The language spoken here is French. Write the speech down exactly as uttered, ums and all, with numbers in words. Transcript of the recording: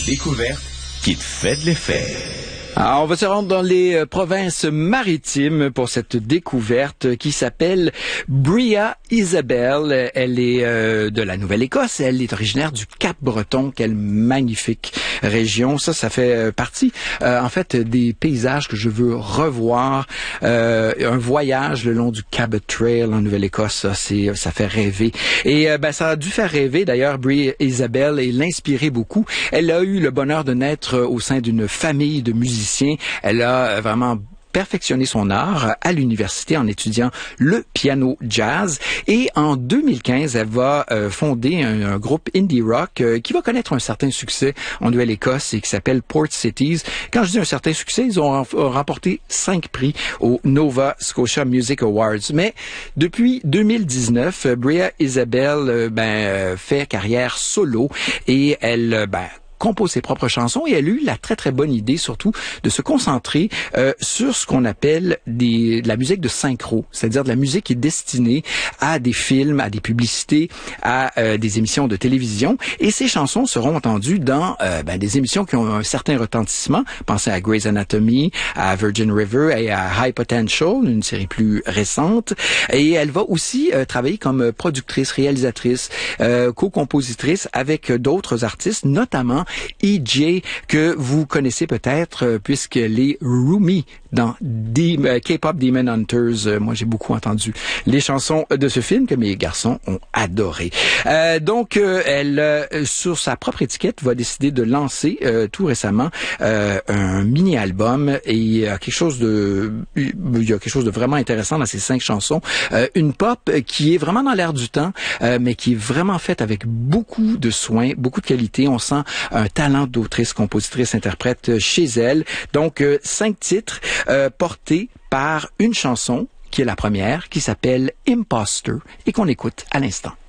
découverte qui te fait de l'effet. Alors, on va se rendre dans les euh, provinces maritimes pour cette découverte qui s'appelle Bria Isabel. Elle est euh, de la Nouvelle-Écosse. Elle est originaire du Cap-Breton. Quelle magnifique région. Ça, ça fait euh, partie, euh, en fait, des paysages que je veux revoir. Euh, un voyage le long du Cabot Trail en Nouvelle-Écosse, ça, c'est, ça fait rêver. Et euh, ben, ça a dû faire rêver, d'ailleurs, Bria Isabel, et l'inspirer beaucoup. Elle a eu le bonheur de naître au sein d'une famille de musiciens. Elle a vraiment perfectionné son art à l'université en étudiant le piano jazz. Et en deux mille quinze, elle va euh, fonder un, un groupe indie rock euh, qui va connaître un certain succès en Nouvelle-Écosse et qui s'appelle Port Cities. Quand je dis un certain succès, ils ont remporté cinq prix au Nova Scotia Music Awards. Mais depuis deux mille dix-neuf, Bria Isabel euh, ben, fait carrière solo et elle ben, compose ses propres chansons et elle a eu la très très bonne idée surtout de se concentrer euh, sur ce qu'on appelle des, de la musique de synchro, c'est-à-dire de la musique qui est destinée à des films, à des publicités, à euh, des émissions de télévision, et ces chansons seront entendues dans euh, ben, des émissions qui ont un certain retentissement. Pensez à Grey's Anatomy, à Virgin River et à High Potential, une série plus récente, et elle va aussi euh, travailler comme productrice, réalisatrice, euh, co-compositrice avec d'autres artistes, notamment E J, que vous connaissez peut-être euh, puisqu'elle est Rumi dans D- euh, K-pop Demon Hunters. Euh, moi, j'ai beaucoup entendu les chansons de ce film que mes garçons ont adoré. Euh, donc, euh, elle, euh, sur sa propre étiquette, va décider de lancer euh, tout récemment euh, un mini-album, et il y a quelque chose de, il y a quelque chose de vraiment intéressant dans ces cinq chansons. Euh, une pop qui est vraiment dans l'air du temps, euh, mais qui est vraiment faite avec beaucoup de soin, beaucoup de qualité. On sent un talent d'autrice, compositrice, interprète chez elle. Donc, euh, cinq titres euh, portés par une chanson qui est la première, qui s'appelle Imposter et qu'on écoute à l'instant.